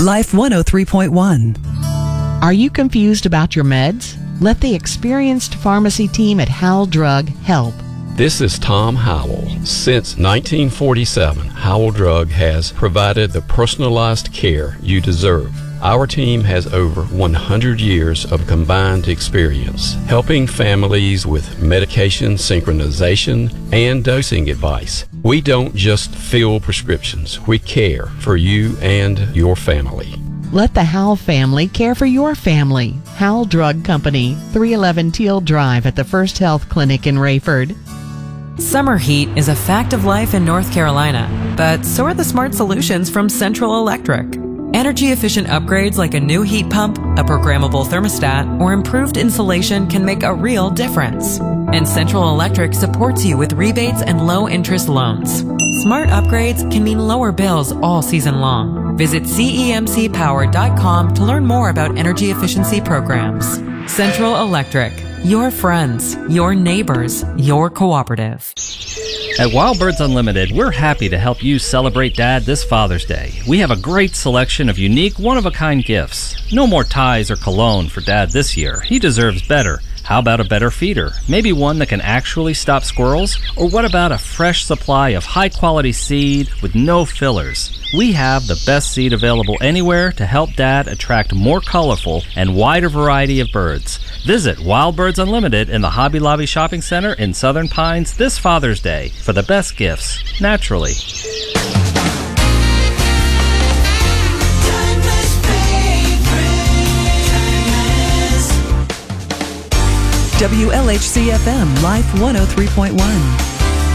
Life 103.1. Are you confused about your meds? Let the experienced pharmacy team at Howell Drug help. This is Tom Howell. Since 1947, Howell Drug has provided the personalized care you deserve. Our team has over 100 years of combined experience, helping families with medication synchronization and dosing advice. We don't just fill prescriptions, we care for you and your family. Let the Howell family care for your family. Howell Drug Company, 311 Teal Drive at the First Health Clinic in Rayford. Summer heat is a fact of life in North Carolina, but so are the smart solutions from Central Electric. Energy-efficient upgrades like a new heat pump, a programmable thermostat, or improved insulation can make a real difference. And Central Electric supports you with rebates and low-interest loans. Smart upgrades can mean lower bills all season long. Visit cemcpower.com to learn more about energy efficiency programs. Central Electric. Your friends, your neighbors, your cooperative. At Wild Birds Unlimited, we're happy to help you celebrate Dad this Father's Day. We have a great selection of unique, one-of-a-kind gifts. No more ties or cologne for Dad this year. He deserves better. How about a better feeder? Maybe one that can actually stop squirrels? Or what about a fresh supply of high-quality seed with no fillers? We have the best seed available anywhere to help Dad attract more colorful and wider variety of birds. Visit Wild Birds Unlimited in the Hobby Lobby Shopping Center in Southern Pines this Father's Day for the best gifts, naturally. WLHC FM Life 103.1.